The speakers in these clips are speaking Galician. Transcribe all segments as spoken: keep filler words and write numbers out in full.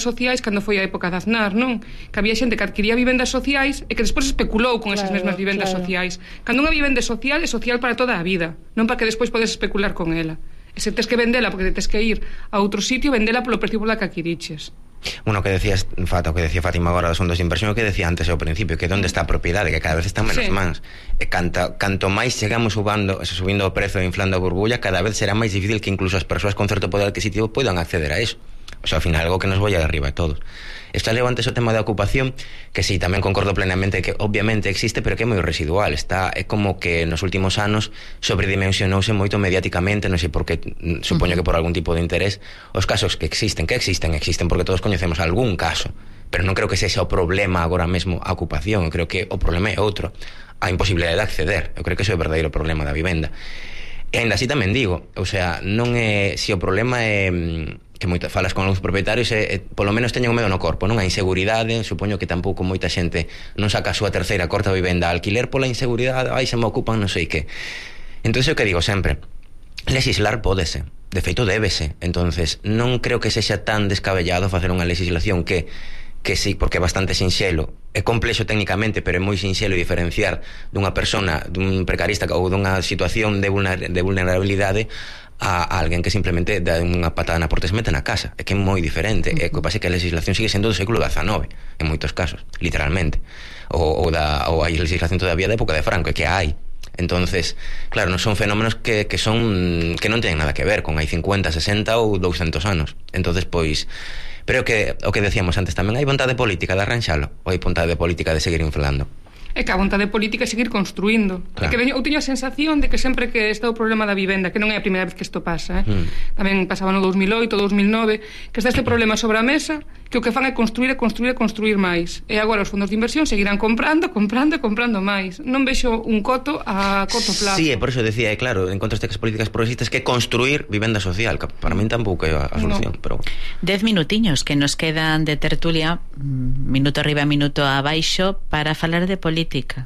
sociais cando foi a época de Aznar, non? Que había xente que adquiría vivendas sociais e que despois especulou con esas claro, mesmas vivendas claro. sociais. Cando unha vivenda social é social para toda a vida, non para que despois podes especular con ela. E se tes que vendela porque tes que ir a outro sitio, vendela polo precio pola que adquiriches. Bueno, que decías, Fata, o que decía Fátima agora dos fondos de inversión, o que decía antes ao principio, que onde está a propiedade, que cada vez están menos Sí. mans. E canta, canto máis chegamos subando, subindo o prezo e inflando a burbulla, cada vez será máis difícil que incluso as persoas con certo poder adquisitivo poidan acceder a eso. O sea, ao final algo que nos voy a de arriba a todos. Está leo antes o tema da ocupación, que sí, tamén concordo plenamente que obviamente existe, pero que é moi residual. Está, é como que nos últimos anos sobredimensionouse moito mediáticamente, non sei por que, supoño que por algún tipo de interés. Os casos que existen, que existen, existen porque todos coñecemos algún caso, pero non creo que sexa o problema agora mesmo a ocupación. Eu creo que o problema é outro, a imposibilidade de acceder. Eu creo que ese é o verdadeiro problema da vivenda. E ainda así tamén digo, o sea, non é, se o problema é que moita, falas con algúns propietarios e, e polo menos teñen o medo no corpo, non? A inseguridade, supoño que tampouco moita xente non saca a súa terceira, corta vivenda a alquiler pola inseguridade, ai, se me ocupan non sei que. Entón, o que digo sempre, legislar pódese, de feito débese. Entonces, non creo que sexa tan descabellado facer unha legislación que que sí, porque é bastante sinxelo, é complexo técnicamente, pero é moi sinxelo diferenciar dunha persona, dun precarista ou dunha situación de, vulner, de vulnerabilidade a, a alguén que simplemente dá unha patada na porta e se mete na casa. É que é moi diferente. Uh-huh. É que pasa que a legislación sigue sendo do século dezanove en moitos casos, literalmente, ou, ou, da, ou a legislación todavía da época de Franco, é que hai. Entonces, claro, non son fenómenos que, que son que non teñen nada que ver con hai cincuenta, sesenta ou douscentos anos. Entonces, pois, pero que o que decíamos antes tamén, hai vontade política de arranxalo ou hai vontade política de seguir inflando? É que a vontade política é seguir construindo. Claro. É que eu teño a sensación de que sempre que está o problema da vivenda, que non é a primeira vez que isto pasa, eh? mm. tamén pasaba no dous mil oito, dous mil nove, que está este problema sobre a mesa, que o que fan é construir e construir e construir máis. E agora os fondos de inversión seguirán comprando, comprando e comprando máis. Non vexo un coto a corto plazo. Sí, e por eso decía, e claro, en contraste que as políticas progresistas, que construir vivenda social, que para min tampouco é a, a solución. No. Pero Dez minutiños que nos quedan de tertulia, minuto arriba, minuto abaixo, para falar de política. Política.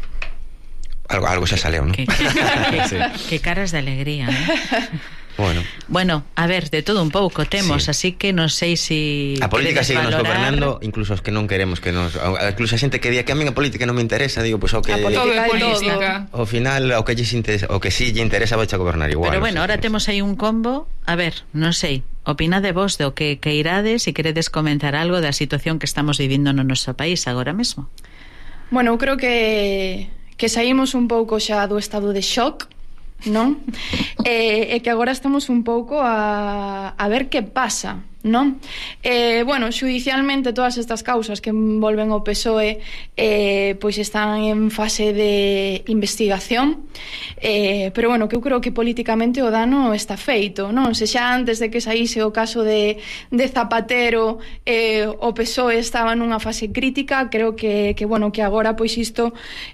Algo, algo xa saleu, non? Que, que, sí. que caras de alegría, ¿eh? Bueno. Bueno, a ver, de todo un pouco temos, sí. Así que non sei se si a política sigue nos valorar... gobernando, incluso os que non queremos que nos, incluso a xente que di que a min a política non me interesa, digo, pois pues, o que a política é política. Ao final o que lle interesa, o que si lle interesa vai a gobernar igual. Pero bueno, o sea, ahora temos aí un combo, a ver, non sei, opinade vos do que que irades e queredes comentar algo da situación que estamos vivindo no noso país agora mesmo. Bueno, eu creo que que saímos un pouco xa do estado de shock, non? E, e que agora estamos un pouco a, a ver que pasa, non? Eh, bueno, xudicialmente todas estas causas que envolven o P S O E eh, pois están en fase de investigación, eh, pero bueno, que eu creo que políticamente o dano está feito, non? Se xa antes de que saíse o caso de, de Zapatero eh, o P S O E estaba nunha fase crítica, creo que, que bueno, que agora pois isto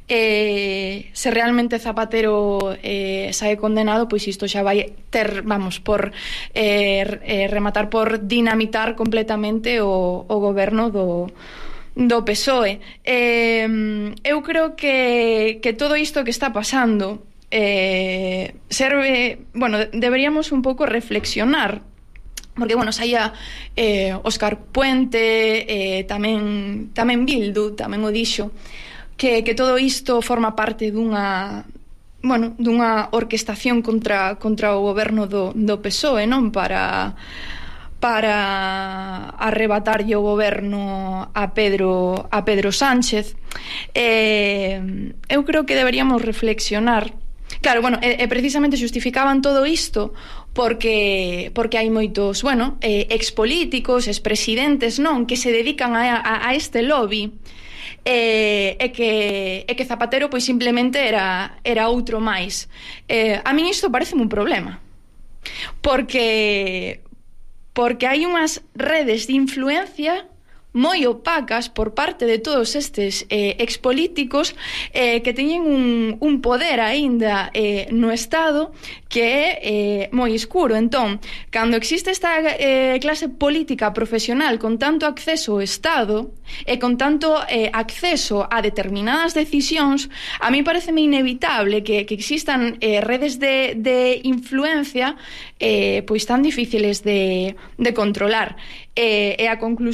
eh, se realmente Zapatero eh, sae condenado, pois isto xa vai ter, vamos, por eh, eh, rematar por dinamitar completamente o, o goberno do, do P S O E. Eh, eu creo que, que todo isto que está pasando eh, serve, bueno, deberíamos un pouco reflexionar, porque, bueno, saía eh, Óscar Puente, eh, tamén, tamén Bildu, tamén o dixo, que, que todo isto forma parte dunha bueno, dunha orquestación contra, contra o goberno do, do P S O E, non? Para para arrebatarlle o goberno a Pedro a Pedro Sánchez. Eh, eu creo que deberíamos reflexionar. Claro, bueno, e, e precisamente xustificaban todo isto porque porque hai moitos, bueno, eh, expolíticos, expresidentes, non, que se dedican a, a, a este lobby. E, e, que, e que Zapatero pois simplemente era, era outro máis. Eh, a min isto parece un problema, porque porque hai unhas redes de influencia moi opacas por parte de todos estes eh, expolíticos eh, que teñen un, un poder aínda eh, no Estado que é eh, moi escuro. Entón, cando existe esta eh, clase política profesional con tanto acceso ao Estado e con tanto eh, acceso a determinadas decisións, a mí pareceme inevitable que, que existan eh, redes de, de influencia eh, pois tan difíciles de, de controlar. E, e a conclusión